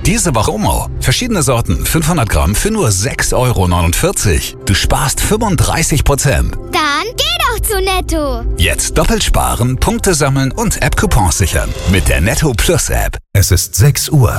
Diese Woche Omo. Verschiedene Sorten, 500 Gramm für nur 6,49 €. Du sparst 35%. Dann geh doch zu Netto. Jetzt doppelt sparen, Punkte sammeln und App-Coupons sichern. Mit der Netto Plus App. Es ist 6 Uhr.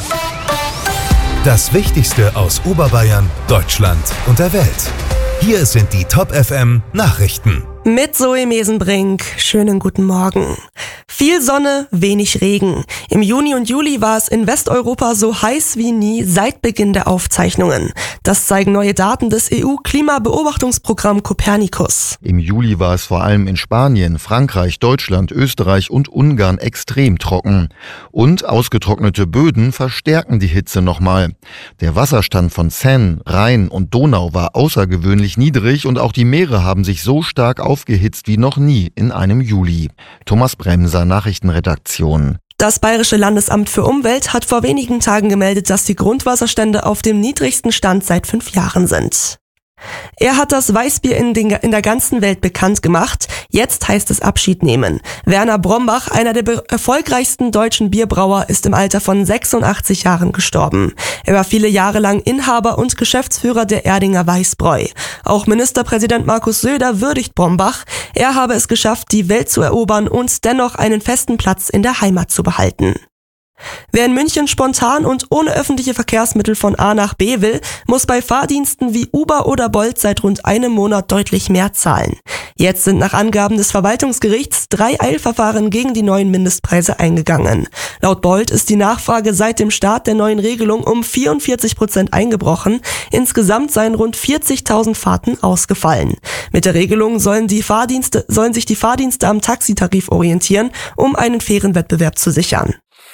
Das Wichtigste aus Oberbayern, Deutschland und der Welt. Hier sind die Top FM Nachrichten. Mit Zoe Mesenbrink. Schönen guten Morgen. Viel Sonne, wenig Regen. Im Juni und Juli war es in Westeuropa so heiß wie nie seit Beginn der Aufzeichnungen. Das zeigen neue Daten des EU-Klimabeobachtungsprogramm Copernicus. Im Juli war es vor allem in Spanien, Frankreich, Deutschland, Österreich und Ungarn extrem trocken. Und ausgetrocknete Böden verstärken die Hitze nochmal. Der Wasserstand von Seine, Rhein und Donau war außergewöhnlich niedrig und auch die Meere haben sich so stark aufgehitzt wie noch nie in einem Juli. Thomas Bremser, Nachrichtenredaktion. Das Bayerische Landesamt für Umwelt hat vor wenigen Tagen gemeldet, dass die Grundwasserstände auf dem niedrigsten Stand seit 5 Jahren sind. Er hat das Weißbier in der ganzen Welt bekannt gemacht. Jetzt heißt es Abschied nehmen. Werner Brombach, einer der erfolgreichsten deutschen Bierbrauer, ist im Alter von 86 Jahren gestorben. Er war viele Jahre lang Inhaber und Geschäftsführer der Erdinger Weißbräu. Auch Ministerpräsident Markus Söder würdigt Brombach. Er habe es geschafft, die Welt zu erobern und dennoch einen festen Platz in der Heimat zu behalten. Wer in München spontan und ohne öffentliche Verkehrsmittel von A nach B will, muss bei Fahrdiensten wie Uber oder Bolt seit rund einem Monat deutlich mehr zahlen. Jetzt sind nach Angaben des Verwaltungsgerichts 3 Eilverfahren gegen die neuen Mindestpreise eingegangen. Laut Bolt ist die Nachfrage seit dem Start der neuen Regelung um 44% eingebrochen. Insgesamt seien rund 40.000 Fahrten ausgefallen. Mit der Regelung sollen sich die Fahrdienste am Taxitarif orientieren, um einen fairen Wettbewerb zu sichern.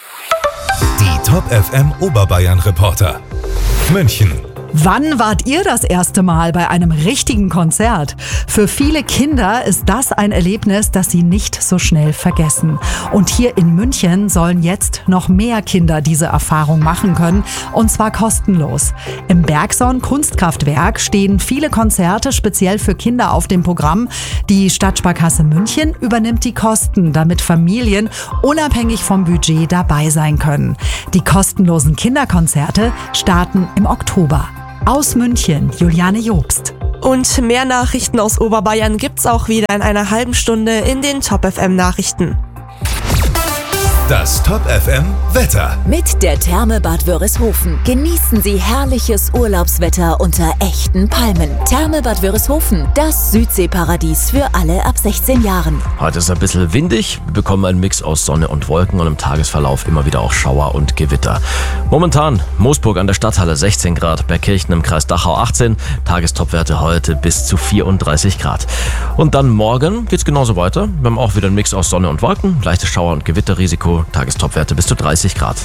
Die Top FM Oberbayern Reporter. München. Wann wart ihr das erste Mal bei einem richtigen Konzert? Für viele Kinder ist das ein Erlebnis, das sie nicht so schnell vergessen. Und hier in München sollen jetzt noch mehr Kinder diese Erfahrung machen können, und zwar kostenlos. Im Bergson Kunstkraftwerk stehen viele Konzerte speziell für Kinder auf dem Programm. Die Stadtsparkasse München übernimmt die Kosten, damit Familien unabhängig vom Budget dabei sein können. Die kostenlosen Kinderkonzerte starten im Oktober. Aus München, Juliane Jobst. Und mehr Nachrichten aus Oberbayern gibt's auch wieder in einer halben Stunde in den Top FM Nachrichten. Das Top FM Wetter. Mit der Therme Bad Wörishofen genießen Sie herrliches Urlaubswetter unter echten Palmen. Therme Bad Wörishofen, das Südseeparadies für alle ab 16 Jahren. Heute ist es ein bisschen windig. Wir bekommen einen Mix aus Sonne und Wolken und im Tagesverlauf immer wieder auch Schauer und Gewitter. Momentan Moosburg an der Stadthalle 16 Grad, Bergkirchen im Kreis Dachau 18, Tagestopwerte heute bis zu 34 Grad. Und dann morgen geht's genauso weiter. Wir haben auch wieder einen Mix aus Sonne und Wolken, leichte Schauer- und Gewitterrisiko. Tagestopwerte bis zu 30 Grad.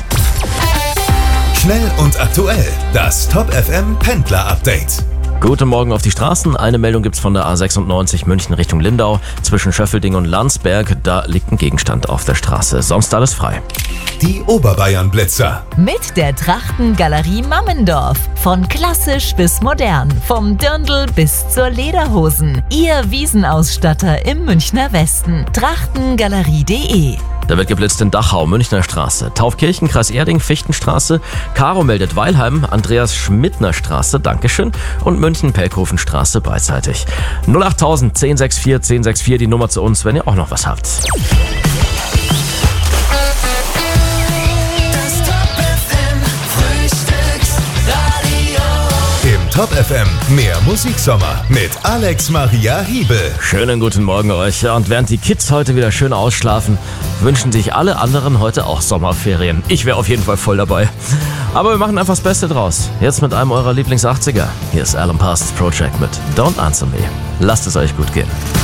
Schnell und aktuell. Das Top FM Pendler Update. Guten Morgen auf die Straßen. Eine Meldung gibt's von der A96 München Richtung Lindau. Zwischen Schöffelding und Landsberg, da liegt ein Gegenstand auf der Straße. Sonst alles frei. Die Oberbayern Blitzer. Mit der Trachtengalerie Mammendorf. Von klassisch bis modern. Vom Dirndl bis zur Lederhosen. Ihr Wiesenausstatter im Münchner Westen. Trachtengalerie.de. Da wird geblitzt in Dachau, Münchner Straße, Taufkirchen, Kreis Erding, Fichtenstraße, Caro meldet Weilheim, Andreas Schmidtner Straße, Dankeschön, und München-Pelkhofenstraße beidseitig. 08000 1064 1064, die Nummer zu uns, wenn ihr auch noch was habt. Top FM, mehr Musiksommer mit Alex Maria Hiebel. Schönen guten Morgen euch. Und während die Kids heute wieder schön ausschlafen, wünschen sich alle anderen heute auch Sommerferien. Ich wäre auf jeden Fall voll dabei. Aber wir machen einfach das Beste draus. Jetzt mit einem eurer Lieblings-80er. Hier ist Alan Parsons Project mit Don't Answer Me. Lasst es euch gut gehen.